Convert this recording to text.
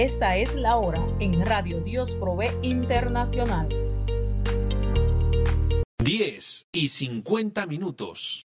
Esta es la hora en Radio Dios Provee Internacional. 10:50.